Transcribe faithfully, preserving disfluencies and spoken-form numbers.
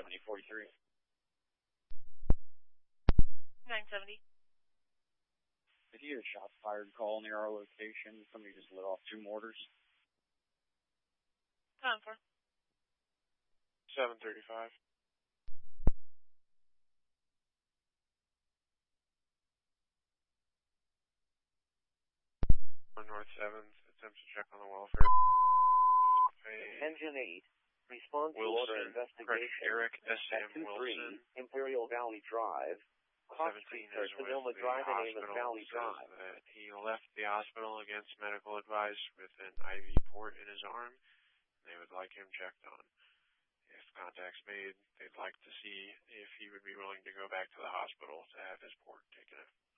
seventy forty-three. nine seventy. Did you get a shots fired call near our location? Somebody just lit off two mortars. Time for. seven thirty-five. North seventh, attempts to check on the welfare. Engine eight, response to order investigation Eric S. at M. two three Wilson. Imperial Valley Drive. Cross Street, seventeen is with Sonoma the Drive and Amos hospital. Valley Says Drive. that he left the hospital against medical advice with an I V port in his arm. They would like him checked on. If contact's made, they'd like to see if he would be willing to go back to the hospital to have his port taken out.